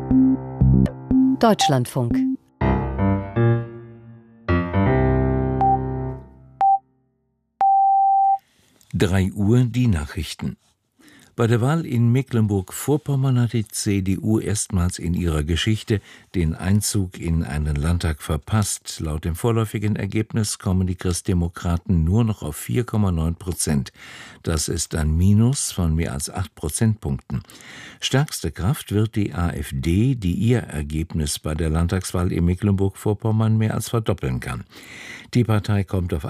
Deutschlandfunk. Drei Uhr die Nachrichten. Bei der Wahl in Mecklenburg-Vorpommern hat die CDU erstmals in ihrer Geschichte den Einzug in einen Landtag verpasst. Laut dem vorläufigen Ergebnis kommen die Christdemokraten nur noch auf 4,9%. Das ist ein Minus von mehr als 8 Prozentpunkten. Stärkste Kraft wird die AfD, die ihr Ergebnis bei der Landtagswahl in Mecklenburg-Vorpommern mehr als verdoppeln kann. Die Partei kommt auf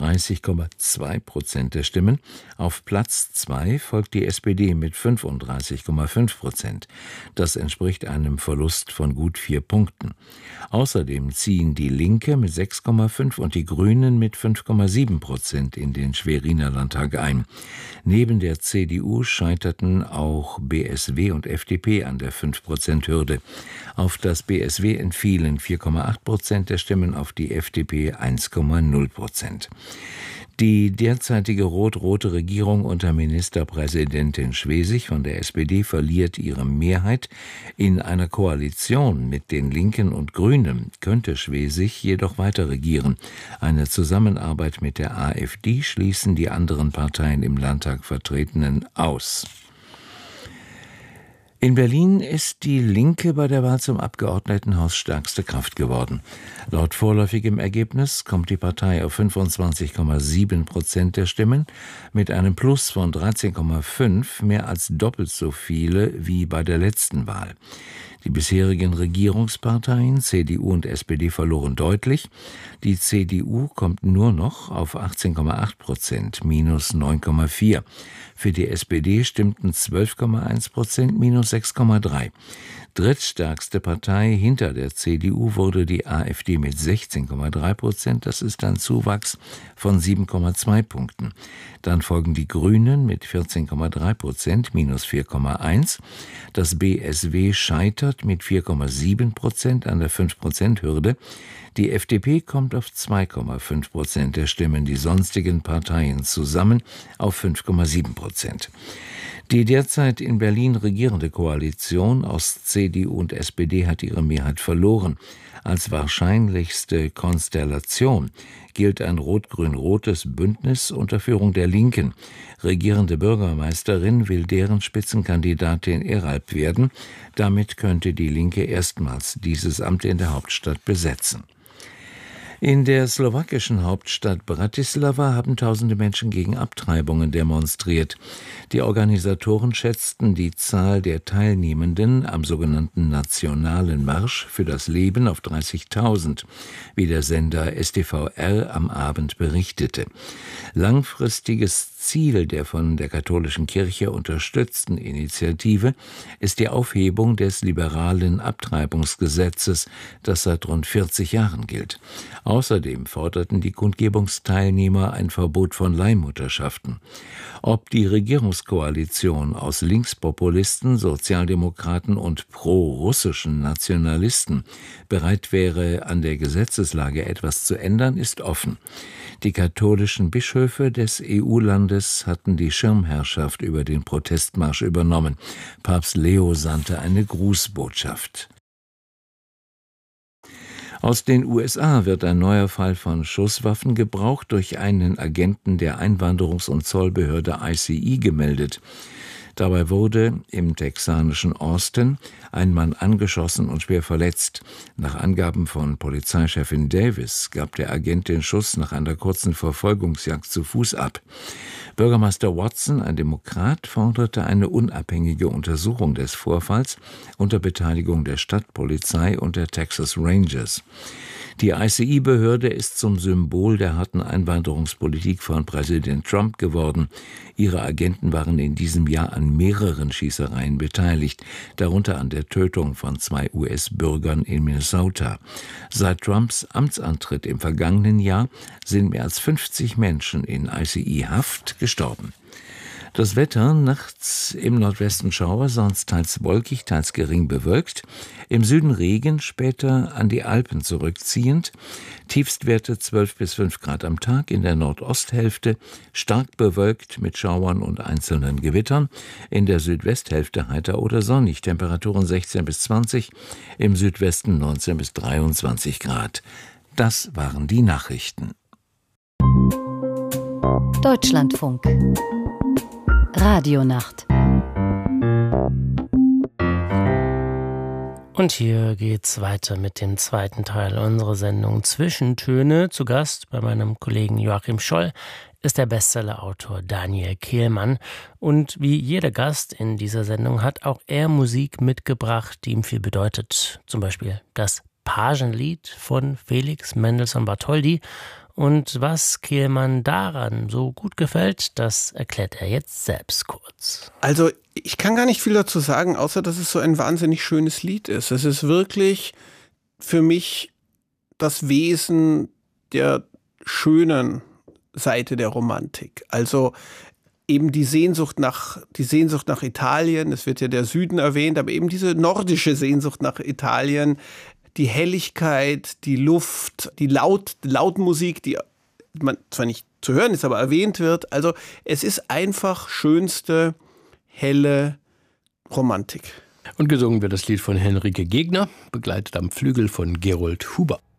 38,2% der Stimmen. Auf Platz 2 folgt die SPD mit 35,5%. Das entspricht einem Verlust von gut 4 Punkten. Außerdem ziehen die Linke mit 6,5 und die Grünen mit 5,7% in den Schweriner Landtag ein. Neben der CDU scheiterten auch BSW und FDP an der 5%-Hürde. Auf das BSW entfielen 4,8% der Stimmen, auf die FDP 1,0%. Die derzeitige rot-rote Regierung unter Ministerpräsidentin Schwesig von der SPD verliert ihre Mehrheit. In einer Koalition mit den Linken und Grünen könnte Schwesig jedoch weiter regieren. Eine Zusammenarbeit mit der AfD schließen die anderen Parteien im Landtag Vertretenen aus. In Berlin ist die Linke bei der Wahl zum Abgeordnetenhaus stärkste Kraft geworden. Laut vorläufigem Ergebnis kommt die Partei auf 25,7% der Stimmen, mit einem Plus von 13,5, mehr als doppelt so viele wie bei der letzten Wahl. Die bisherigen Regierungsparteien CDU und SPD verloren deutlich. Die CDU kommt nur noch auf 18,8%, minus 9,4. Für die SPD stimmten 12,1%, minus 6,3. Drittstärkste Partei hinter der CDU wurde die AfD mit 16,3%. Das ist ein Zuwachs von 7,2 Punkten. Dann folgen die Grünen mit 14,3%, minus 4,1. Das BSW scheitert mit 4,7% an der 5%-Hürde. Die FDP kommt auf 2,5% der Stimmen, die sonstigen Parteien zusammen auf 5,7%. Die derzeit in Berlin regierende Koalition aus CDU und SPD hat ihre Mehrheit verloren. Als wahrscheinlichste Konstellation gilt ein rot-grün-rotes Bündnis unter Führung der Linken. Regierende Bürgermeisterin will deren Spitzenkandidatin Eralp werden. Damit könnte die Linke erstmals dieses Amt in der Hauptstadt besetzen. In der slowakischen Hauptstadt Bratislava haben tausende Menschen gegen Abtreibungen demonstriert. Die Organisatoren schätzten die Zahl der Teilnehmenden am sogenannten Nationalen Marsch für das Leben auf 30.000, wie der Sender STVR am Abend berichtete. Langfristiges Ziel der von der katholischen Kirche unterstützten Initiative ist die Aufhebung des liberalen Abtreibungsgesetzes, das seit rund 40 Jahren gilt. Außerdem forderten die Kundgebungsteilnehmer ein Verbot von Leihmutterschaften. Ob die Regierungskoalition aus Linkspopulisten, Sozialdemokraten und pro-russischen Nationalisten bereit wäre, an der Gesetzeslage etwas zu ändern, ist offen. Die katholischen Bischöfe des EU-Landes hatten die Schirmherrschaft über den Protestmarsch übernommen. Papst Leo sandte eine Grußbotschaft. Aus den USA wird ein neuer Fall von Schusswaffengebrauch durch einen Agenten der Einwanderungs- und Zollbehörde ICE gemeldet. Dabei wurde im texanischen Austin ein Mann angeschossen und schwer verletzt. Nach Angaben von Polizeichefin Davis gab der Agent den Schuss nach einer kurzen Verfolgungsjagd zu Fuß ab. Bürgermeister Watson, ein Demokrat, forderte eine unabhängige Untersuchung des Vorfalls unter Beteiligung der Stadtpolizei und der Texas Rangers. Die ICE-Behörde ist zum Symbol der harten Einwanderungspolitik von Präsident Trump geworden. Ihre Agenten waren in diesem Jahr an mehreren Schießereien beteiligt, darunter an der Tötung von 2 US-Bürgern in Minnesota. Seit Trumps Amtsantritt im vergangenen Jahr sind mehr als 50 Menschen in ICE-Haft gestorben. Das Wetter: nachts im Nordwesten Schauer, sonst teils wolkig, teils gering bewölkt. Im Süden Regen, später an die Alpen zurückziehend. Tiefstwerte 12 bis 5 Grad am Tag. In der Nordosthälfte stark bewölkt mit Schauern und einzelnen Gewittern. In der Südwesthälfte heiter oder sonnig. Temperaturen 16 bis 20. Im Südwesten 19 bis 23 Grad. Das waren die Nachrichten. Deutschlandfunk Radionacht. Und hier geht's weiter mit dem zweiten Teil unserer Sendung Zwischentöne. Zu Gast bei meinem Kollegen Joachim Scholl ist der Bestsellerautor Daniel Kehlmann. Und wie jeder Gast in dieser Sendung hat auch er Musik mitgebracht, die ihm viel bedeutet. Zum Beispiel das Pagenlied von Felix Mendelssohn Bartholdy. Und was Kehlmann daran so gut gefällt, das erklärt er jetzt selbst kurz. Also ich kann gar nicht viel dazu sagen, außer dass es so ein wahnsinnig schönes Lied ist. Es ist wirklich für mich das Wesen der schönen Seite der Romantik. Also eben die Sehnsucht nach Italien, es wird ja der Süden erwähnt, aber eben diese nordische Sehnsucht nach Italien, die Helligkeit, die Luft, die Lautmusik, die man zwar nicht zu hören ist, aber erwähnt wird. Also es ist einfach schönste, helle Romantik. Und gesungen wird das Lied von Henrike Gegner, begleitet am Flügel von Gerold Huber.